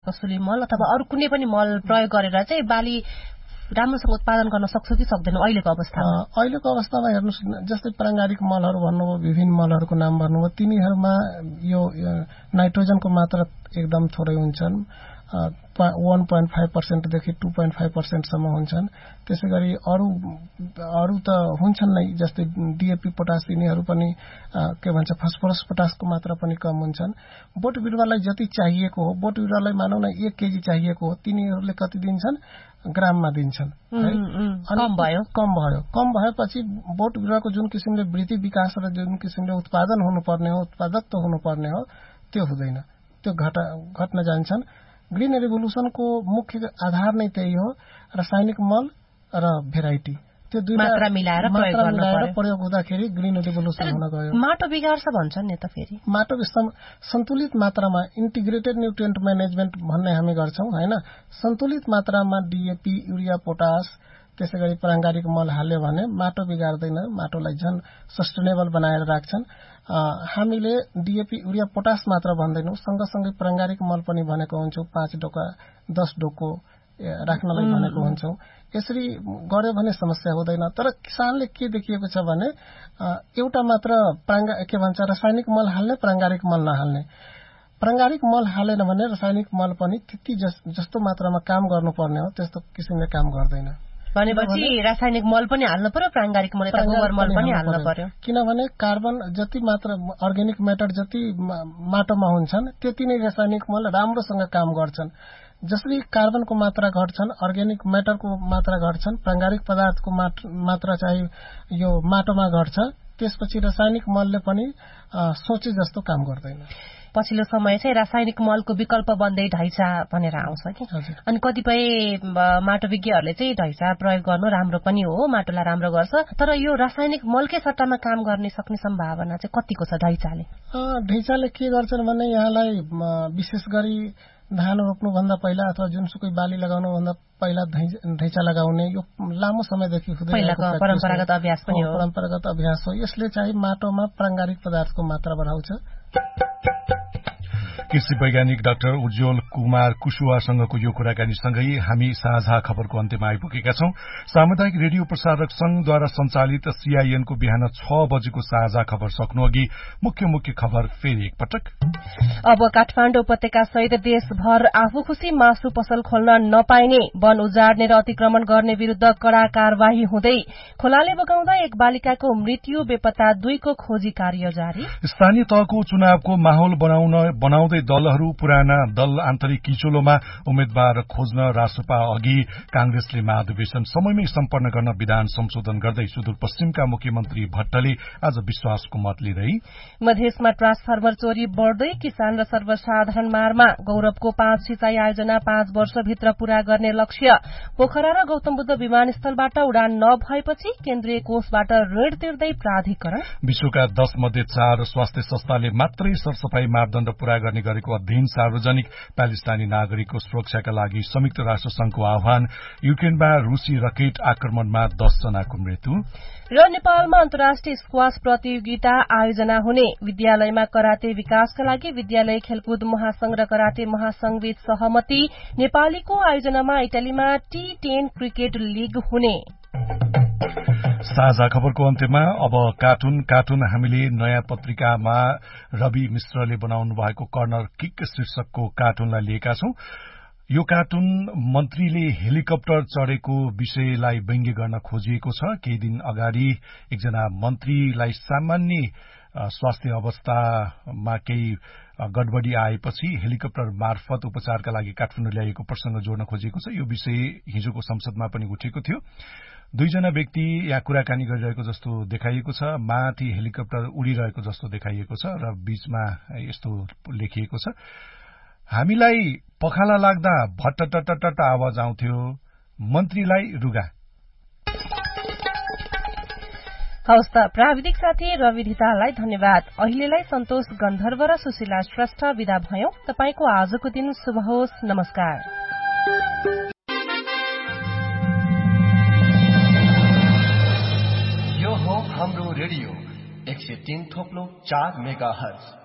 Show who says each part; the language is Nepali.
Speaker 1: कसुली मल अथवा अरू कुनै पनि मल प्रयोग गरेर चाहिँ बाली राम्रोसँग उत्पादन गर्न सक्छौं कि सक्दैनौं अहिलेको अवस्थामा?
Speaker 2: अहिलेको अवस्थामा हेर्नुस्, जस्तै प्राङ्गारिक मलहरू भन्नुभयो, विभिन्न मलहरूको नाम भन्नुभयो, तिनीहरूमा यो नाइट्रोजनको मात्रा एकदम थोरै हुन्छन्, 1.5% देखि 2.5% सम्म हुन्छन्। त्यसैगरी अरू त हुन्छन् नै, जस्तै डीएपी, पोटास, यिनीहरू पनि के भन्छ फस्फोरस, पोटासको मात्रा पनि कम हुन्छन्। बोट बिरुवालाई जति चाहिएको हो, बोट बिरुवालाई मानौ न 1 केजी चाहिएको हो, तिनीहरूले कति दिन्छन्? ग्राममा दिन्छन् है। कम भएपछि बोट बिरुवाको जुन किसिमले वृद्धि विकास र जुन किसिमले उत्पादन हुनुपर्ने हो, उत्पादकत्व हुनुपर्ने हो, त्यो हुँदैन, त्यो घट्न जान्छन्। ग्रीन रेभोल्युसनको मुख्य आधार नै त्यही हो, रासायनिक मल र भेराइटी, त्यो दुई
Speaker 1: मात्रा मिलाएर
Speaker 2: प्रयोग हुँदाखेरि ग्रीन रेभोल्युसन हुन गयो।
Speaker 1: माटो बिगार्छ भन्छन् नि त फेरि?
Speaker 2: माटो सन्तुलित मात्रामा इन्टिग्रेटेड न्युट्रिएन्ट म्यानेजमेन्ट भन्ने हामी गर्छौं हैन। सन्तुलित मात्रामा डीएपी, युरिया, पोटास, त्यसैगरी प्राङ्गारिक मल हाल्यो भने माटो बिगार्दैन, माटोलाई झन् सस्टेनेबल बनाएर राख्छन्। हामीले डीएपी, युरिया, पोटास मात्र भन्दैनौं, सँगसँगै प्राङ्गारिक मल पनि भनेको हुन्छौं, 5 डोका 10 डोको राख्नलाई भनेको हुन्छौं। यसरी गर्यो भने समस्या हुँदैन। तर किसानले के देखिएको छ भने एउटा मात्र के भन्छ रासायनिक मल हाल्ने, प्राङ्गारिक मल नहाल्ने। प्राङ्गारिक मल हालेन भने रासायनिक मल पनि त्यति जस्तो मात्रामा काम गर्नुपर्ने हो त्यस्तो किसिमले काम गर्दैन।
Speaker 1: भनेपछि रासायनिक मल पनि हाल्नु पर्यो, प्राङ्गारिक मल यता गोबर मल पनि हाल्नु पर्यो।
Speaker 2: किनभने कार्बन जति मात्रा, अर्ग्यानिक म्याटर जति माटोमा हुन्छन् त्यति नै रासायनिक मल राम्रोसँग काम गर्छन्। जसरी कार्बनको मात्रा घट्छन्, अर्ग्यानिक म्याटरको मात्रा घट्छन्, प्राङ्गारिक पदार्थको मात्रा चाहिँ यो माटोमा घट्छ, त्यसपछि रासायनिक मलले पनि सोचे जस्तो काम गर्दैन।
Speaker 1: पछिल्लो समय चाहिँ रासायनिक मलको विकल्प बन्दै ढैँचा भनेर आउँछ कि। अनि कतिपय माटो विज्ञहरूले चाहिँ ढैँचा प्रयोग गर्नु राम्रो पनि हो, माटोलाई राम्रो गर्छ, तर यो रासायनिक मलकै सट्टामा काम गर्ने सक्ने सम्भावना चाहिँ कतिको छ ढैँचाले?
Speaker 2: ढैँचाले के गर्छन् भने यहाँलाई विशेष गरी धान रोप्नुभन्दा पहिला अथवा जुनसुकै बाली लगाउनुभन्दा पहिला ढैँचा लगाउने यो लामो समयदेखि हुँदै आएको
Speaker 1: परम्परागत अभ्यास पनि हो।
Speaker 2: परम्परागत अभ्यास हो। यसले चाहिँ माटोमा प्राङ्गारिक पदार्थको मात्रा बढाउँछ।
Speaker 3: कृषि वैज्ञानिक डाक्टर उज्जवल कुमार कुशवाहासँगको यो कुराकानीसँगै हामी साझा खबरको अन्त्यमा आइपुगेका छौं। सामुदायिक रेडियो प्रसारक संघद्वारा सञ्चालित सीआईएनको बिहान 6 बजेको साझा खबर सक्नु अघि मुख्य खबर फेरि एकपटक।
Speaker 1: अब काठमाडौँ उपत्यका सहित देशभर आफू खुशी मासु पसल खोल्न नपाइने, वन उजाड्ने र अतिक्रमण गर्ने विरूद्ध कड़ा कार्यवाही हुँदै, खोलाले बगाउँदा एक बालिकाको मृत्यु, बेपत्ता 2 को खोजी कार्य जारी।
Speaker 3: स्थानीय तहको चुनावको माहौल बनाउँदै दलहरू पुराना दल आन्तरिक किचोलोमा उम्मेद्वार खोज्न रासपा अघि कांग्रेसले महाधिवेशन समयमै सम्पन्न गर्न विधान संशोधन गर्दै सुदूरपश्चिमका मुख्यमन्त्री भट्टले आज विश्वासको मत लिँदै
Speaker 1: मधेसमा ट्रान्सफर्मर चोरी बढ्दै, किसान र सर्वसाधारण मारमा गौरवको 5 सिंचाई आयोजना 5 वर्षभित्र पूरा गर्ने लक्ष्य। पोखरा र गौतम बुद्ध विमानस्थलबाट उडान नभएपछि केन्द्रीय कोषबाट ऋण तिर्दै प्राधिकरण।
Speaker 3: विश्वका 10 मध्ये 4 स्वास्थ्य संस्थाले मात्रै सरसफाई मापदण्ड पूरा गर्ने गरेको अध्ययन। सार्वजनिक प्यालेस्टाइनी नागरिकको सुरक्षाका लागि संयुक्त राष्ट्र संघको आह्वान। युक्रेनमा रूसी रकेट आक्रमणमा 10 जनाको मृत्यु।
Speaker 1: र नेपालमा अन्तर्राष्ट्रिय स्क्वाश प्रतियोगिता आयोजना हुने, विद्यालयमा कराते विकासका लागि विद्यालय खेलकुद महासंघ र कराते महासंघबीच सहमति। नेपालीको आयोजनामा इटालीमा T10 क्रिकेट लीग हुने।
Speaker 3: साझा खबरको अन्त्यमा अब कार्टुन हामीले नयाँ पत्रिकामा रवि मिश्रले बनाउनु भएको कर्नर किक शीर्षकको कार्टुनलाई लिएका छौं। यो कार्टुन मन्त्रीले हेलिकप्टर चढेको विषयलाई व्यङ्ग्य गर्न खोजिएको छ। केही दिन अगाडि एकजना मन्त्रीलाई सामान्य स्वास्थ्य अवस्थामा केही गडबडी आएपछि हेलिकप्टर मार्फत उपचारका लागि काठमाडौँ ल्याइएको प्रसंग जोड्न खोजिएको छ। यो विषय हिजोको संसदमा पनि उठेको थियो। 2 जना व्यक्ति यहाँ कुराकानी गरिरहेको जस्तो देखाइएको छ। माथि हेलिकप्टर उडिरहेको जस्तो देखाइएको छ र बीचमा यस्तो लेखिएको छ, हामीलाई पखाला लाग्दा भट्टटटट आवाज आउँथ्यो, मन्त्रीलाई रुगा।
Speaker 1: हवस् त, प्राविधिक साथी रवि धिताललाई धन्यवाद। अहिलेलाई सन्तोष गन्धर्व र सुशीला श्रेष्ठ विदा भयौं। तपाईको आजको दिन शुभ होस्। नमस्कार।
Speaker 4: यो हो हाम्रो रेडियो 103.4 मेगाहर्ज।